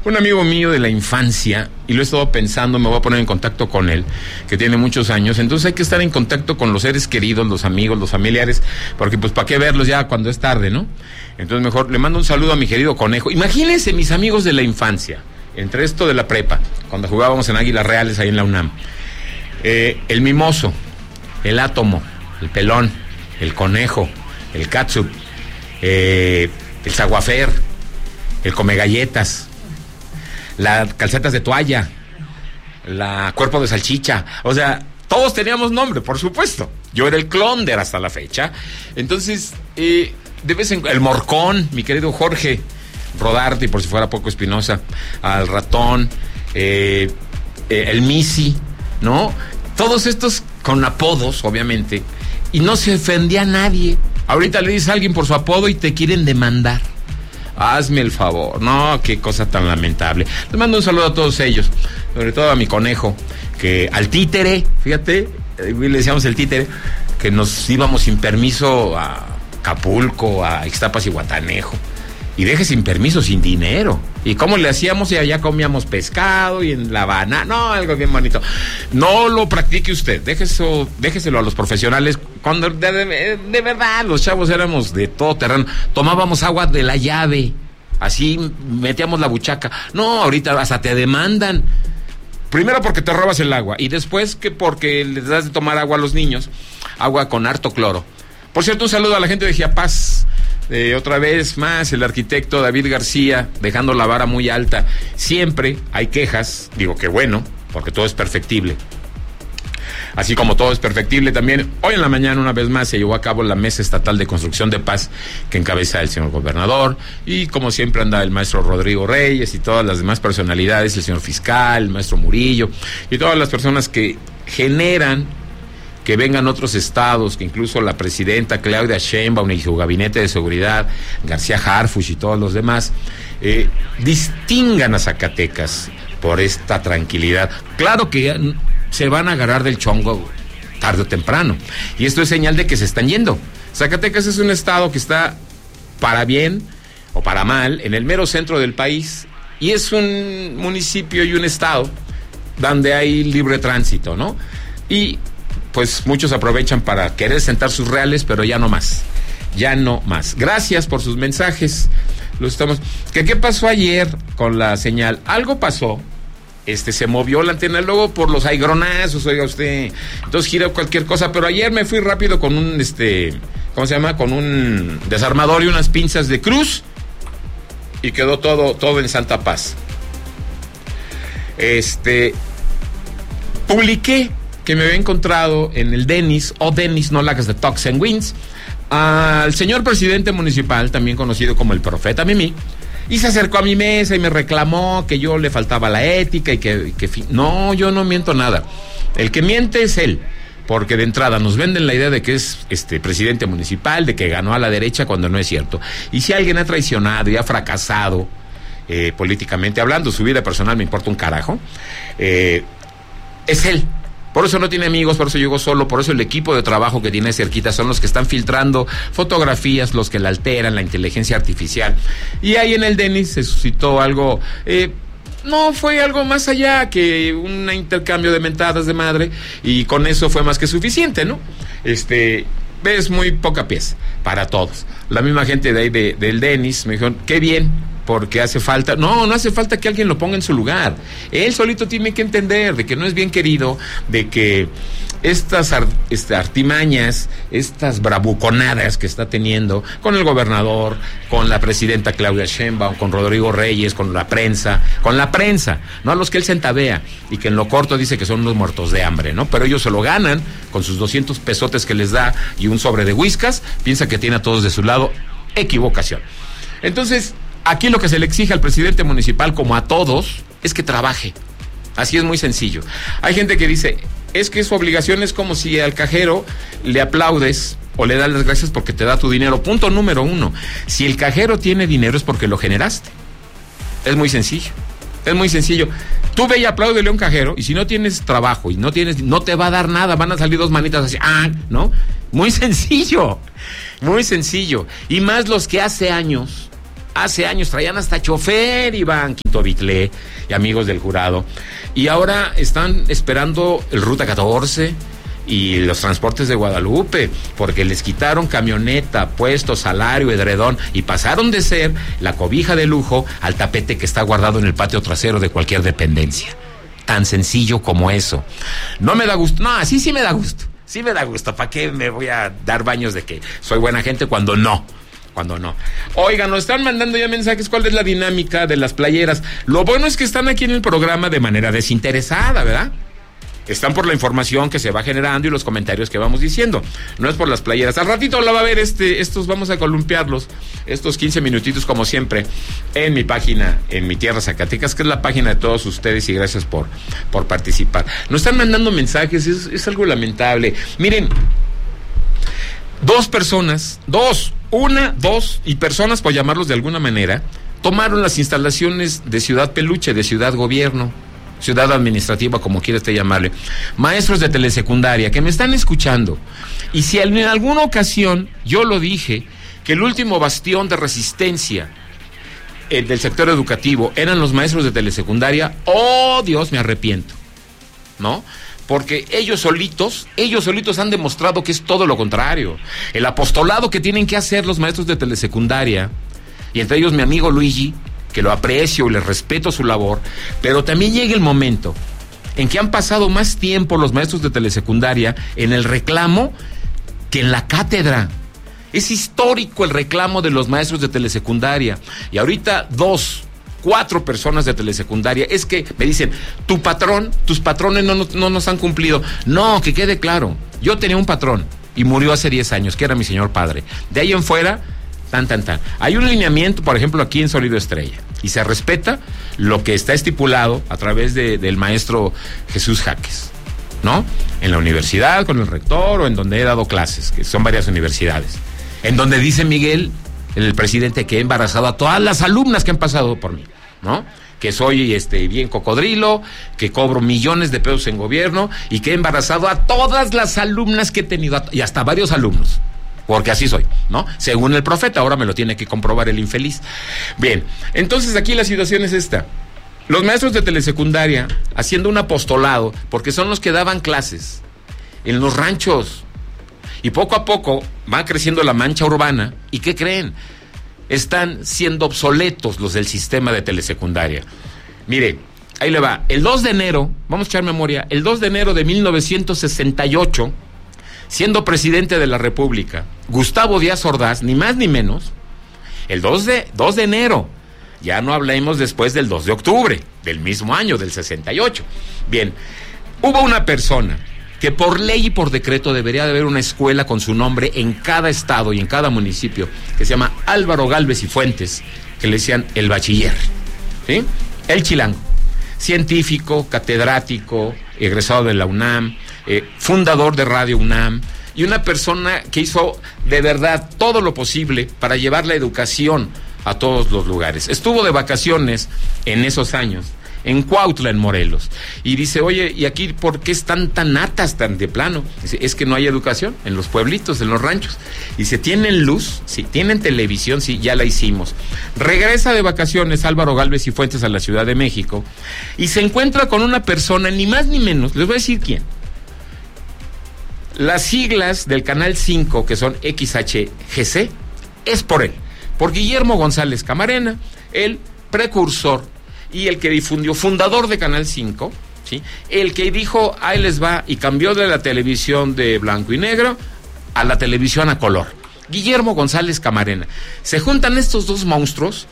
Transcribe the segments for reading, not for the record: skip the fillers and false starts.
Un amigo mío de la infancia, y lo he estado pensando, me voy a poner en contacto con él, que tiene muchos años, entonces hay que estar en contacto con los seres queridos, los amigos, los familiares, porque pues para qué verlos ya cuando es tarde, ¿no? Entonces mejor le mando un saludo a mi querido Conejo. Imagínense mis amigos de la infancia, entre esto de la prepa, cuando jugábamos en Águilas Reales ahí en la UNAM. El Mimoso, el Átomo, el Pelón, el Conejo, el Catsup, el Zaguafer, el Come Galletas, las calcetas de toalla, la cuerpo de salchicha, o sea, todos teníamos nombre, por supuesto. Yo era el Clonder hasta la fecha. Entonces, de vez en el Morcón, mi querido Jorge Rodarte, y por si fuera poco Espinosa, al Ratón, el Misi, ¿no? Todos estos con apodos, obviamente, y no se ofendía a nadie. Ahorita le dices a alguien por su apodo y te quieren demandar. Hazme el favor, no, qué cosa tan lamentable. Les mando un saludo a todos ellos, sobre todo a mi Conejo, que al Títere, fíjate, le decíamos el Títere, que nos íbamos sin permiso a Acapulco, a Ixtapas y Guatanejo, y deje sin permiso, sin dinero. ¿Y cómo le hacíamos? Y allá comíamos pescado y en La Habana, no, algo bien bonito. No lo practique usted, déjeselo a los profesionales. Cuando de verdad los chavos éramos de todo terreno, tomábamos agua de la llave, así metíamos la buchaca. No, ahorita hasta te demandan. Primero porque te robas el agua y después que porque les das de tomar agua a los niños, agua con harto cloro. Por cierto, un saludo a la gente de Chiapas. Otra vez más, el arquitecto David García, dejando la vara muy alta. Siempre hay quejas, digo que bueno, porque todo es perfectible. Así como todo es perfectible también, hoy en la mañana una vez más se llevó a cabo la Mesa Estatal de Construcción de Paz que encabeza el señor gobernador, y como siempre anda el maestro Rodrigo Reyes y todas las demás personalidades, el señor fiscal, el maestro Murillo y todas las personas que generan que vengan otros estados, que incluso la presidenta Claudia Sheinbaum y su gabinete de seguridad, García Harfuch y todos los demás, distingan a Zacatecas por esta tranquilidad. Claro que se van a agarrar del chongo tarde o temprano, y esto es señal de que se están yendo. Zacatecas es un estado que está, para bien o para mal, en el mero centro del país, y es un municipio y un estado donde hay libre tránsito, ¿no? Y pues muchos aprovechan para querer sentar sus reales, pero ya no más. Ya no más. Gracias por sus mensajes. ¿Qué pasó ayer con la señal? Algo pasó. Se movió la antena luego por los aigronazos, oiga usted. Entonces gira cualquier cosa, pero ayer me fui rápido con un, ¿cómo se llama? Con un desarmador y unas pinzas de cruz, y quedó todo en santa paz. Publiqué que me había encontrado en el Denis, no la hagas de Talks and Wins, al señor presidente municipal, también conocido como el Profeta Mimi, y se acercó a mi mesa y me reclamó que yo le faltaba la ética y no, yo no miento nada. El que miente es él, porque de entrada nos venden la idea de que es presidente municipal, de que ganó a la derecha cuando no es cierto. Y si alguien ha traicionado y ha fracasado políticamente hablando, su vida personal me importa un carajo, es él. Por eso no tiene amigos, por eso llegó solo, por eso el equipo de trabajo que tiene cerquita son los que están filtrando fotografías, los que la alteran, la inteligencia artificial. Y ahí en el Denis se suscitó algo, no fue algo más allá que un intercambio de mentadas de madre, y con eso fue más que suficiente, ¿no? Es muy poca pieza para todos. La misma gente de ahí del Denis me dijeron, qué bien, porque hace falta, no hace falta que alguien lo ponga en su lugar. Él solito tiene que entender de que no es bien querido, de que estas artimañas, estas bravuconadas que está teniendo con el gobernador, con la presidenta Claudia Sheinbaum, con Rodrigo Reyes, con la prensa, no a los que él se entabea y que en lo corto dice que son unos muertos de hambre, ¿no? Pero ellos se lo ganan con sus 200 pesotes que les da y un sobre de whiskas, piensa que tiene a todos de su lado. Equivocación. Entonces, aquí lo que se le exige al presidente municipal, como a todos, es que trabaje. Así es, muy sencillo. Hay gente que dice, es que su obligación es como si al cajero le aplaudes o le das las gracias porque te da tu dinero. Punto número 1. Si el cajero tiene dinero es porque lo generaste. Es muy sencillo. Tú ve y apláudele a un cajero, y si no tienes trabajo y no te va a dar nada, van a salir dos manitas así, ¿no? Muy sencillo. Y más los que hace años Hace años traían hasta chofer, Iván Quinto Vitlé y amigos del jurado. Y ahora están esperando el Ruta 14 y los transportes de Guadalupe, porque les quitaron camioneta, puesto, salario, edredón, y pasaron de ser la cobija de lujo al tapete que está guardado en el patio trasero de cualquier dependencia. Tan sencillo como eso. No me da gusto. No, así sí me da gusto. Sí me da gusto. ¿Para qué me voy a dar baños de que soy buena gente cuando no? Oigan, nos están mandando ya mensajes. ¿Cuál es la dinámica de las playeras? Lo bueno es que están aquí en el programa de manera desinteresada, ¿verdad? Están por la información que se va generando y los comentarios que vamos diciendo. No es por las playeras. Al ratito la va a ver estos vamos a columpiarlos, estos 15 minutitos como siempre, en mi página, en Mi Tierra Zacatecas, que es la página de todos ustedes, y gracias por participar. Nos están mandando mensajes, es algo lamentable. Miren, dos personas, y personas, por llamarlos de alguna manera, tomaron las instalaciones de Ciudad Peluche, de Ciudad Gobierno, Ciudad Administrativa, como quiera usted llamarle. Maestros de telesecundaria que me están escuchando, y si en alguna ocasión yo lo dije, que el último bastión de resistencia del sector educativo eran los maestros de telesecundaria, oh Dios, me arrepiento, ¿no? Porque ellos solitos han demostrado que es todo lo contrario. El apostolado que tienen que hacer los maestros de telesecundaria, y entre ellos mi amigo Luigi, que lo aprecio y le respeto su labor, pero también llega el momento en que han pasado más tiempo los maestros de telesecundaria en el reclamo que en la cátedra. Es histórico el reclamo de los maestros de telesecundaria, y ahorita 4 personas de telesecundaria, es que me dicen, tus patrones no nos han cumplido. No, que quede claro, yo tenía un patrón y murió hace 10 años, que era mi señor padre. De ahí en fuera, tan. Hay un lineamiento, por ejemplo, aquí en Sólido Estrella, y se respeta lo que está estipulado a través del maestro Jesús Jaques, ¿no? En la universidad, con el rector, o en donde he dado clases, que son varias universidades, en donde dice Miguel, el presidente, que he embarazado a todas las alumnas que han pasado por mí, ¿no? Que soy bien cocodrilo, que cobro millones de pesos en gobierno, y que he embarazado a todas las alumnas que he tenido, y hasta varios alumnos, porque así soy, ¿no? Según el profeta, ahora me lo tiene que comprobar el infeliz. Bien, entonces aquí la situación es esta. Los maestros de telesecundaria haciendo un apostolado, porque son los que daban clases en los ranchos, y poco a poco va creciendo la mancha urbana. ¿Y qué creen? Están siendo obsoletos los del sistema de telesecundaria. Mire, ahí le va. El 2 de enero, vamos a echar memoria, el 2 de enero de 1968, siendo presidente de la República, Gustavo Díaz Ordaz, ni más ni menos, el 2 de enero, ya no hablemos después del 2 de octubre, del mismo año, del 68. Bien, hubo una persona que por ley y por decreto debería de haber una escuela con su nombre en cada estado y en cada municipio, que se llama Álvaro Gálvez y Fuentes, que le decían el bachiller, ¿sí? El chilango, científico, catedrático, egresado de la UNAM, fundador de Radio UNAM, y una persona que hizo de verdad todo lo posible para llevar la educación a todos los lugares. Estuvo de vacaciones en esos años en Cuautla, en Morelos, y dice, oye, ¿y aquí por qué están tan natas, tan de plano? Dice, es que no hay educación en los pueblitos, en los ranchos. Dice, ¿tienen luz? Sí. ¿Tienen televisión? Sí, ya la hicimos. Regresa de vacaciones Álvaro Gálvez y Fuentes a la Ciudad de México, y se encuentra con una persona, ni más ni menos, les voy a decir quién. Las siglas del Canal 5, que son XHGC, es por él, por Guillermo González Camarena, el precursor y el que difundió, fundador de Canal 5, ¿sí? El que dijo, ahí les va, y cambió de la televisión de blanco y negro a la televisión a color. Guillermo González Camarena. Se juntan estos dos monstruos.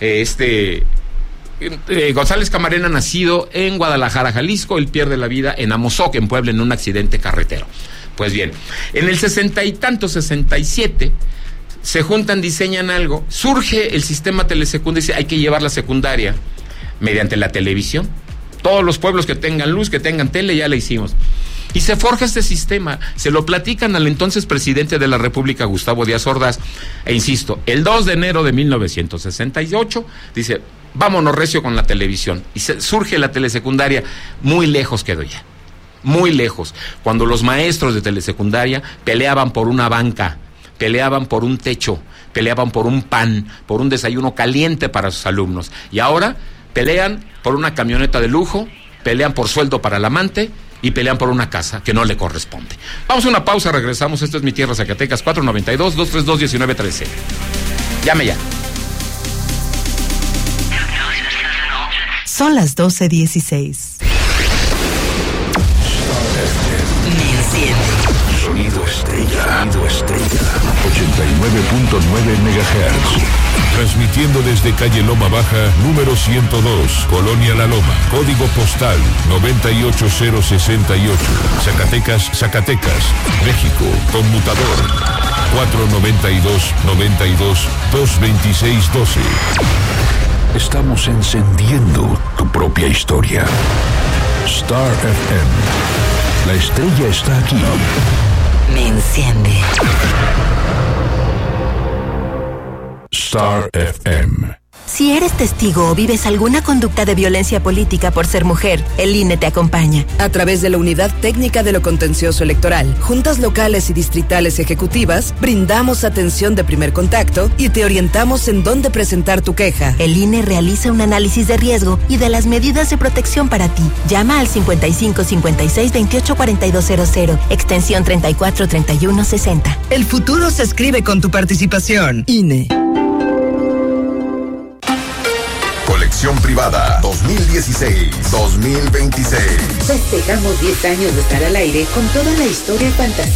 González Camarena, nacido en Guadalajara, Jalisco, él pierde la vida en Amozoc, en Puebla, en un accidente carretero. Pues bien, en el 67, se juntan, diseñan algo, surge el sistema telesecundario, dice, hay que llevar la secundaria mediante la televisión. Todos los pueblos que tengan luz, que tengan tele, ya la hicimos. Y se forja este sistema, se lo platican al entonces presidente de la República, Gustavo Díaz Ordaz, e insisto, el 2 de enero de 1968, dice, vámonos recio con la televisión. Y surge la telesecundaria, muy lejos quedó ya, muy lejos, cuando los maestros de telesecundaria peleaban por una banca, peleaban por un techo, peleaban por un pan, por un desayuno caliente para sus alumnos. Y ahora pelean por una camioneta de lujo, pelean por sueldo para el amante y pelean por una casa que no le corresponde. Vamos a una pausa, regresamos. Esto es Mi Tierra, Zacatecas, 492-232-1913. Llame ya. Son las 12:16. Me enciende. Sonido estrella. 89.9 MHz. Transmitiendo desde calle Loma Baja, número 102, Colonia La Loma, código postal 98068, Zacatecas, México, conmutador 492-92-226-12. Estamos encendiendo tu propia historia. Star FM. La estrella está aquí. Me enciende. Star FM. Si eres testigo o vives alguna conducta de violencia política por ser mujer, el INE te acompaña. A través de la Unidad Técnica de lo Contencioso Electoral, juntas locales y distritales ejecutivas, brindamos atención de primer contacto y te orientamos en dónde presentar tu queja. El INE realiza un análisis de riesgo y de las medidas de protección para ti. Llama al 55 56 28 4200, extensión 34 31 60. El futuro se escribe con tu participación. INE. Colección privada 2016-2026. Festejamos 10 años de estar al aire con toda la historia y fantasía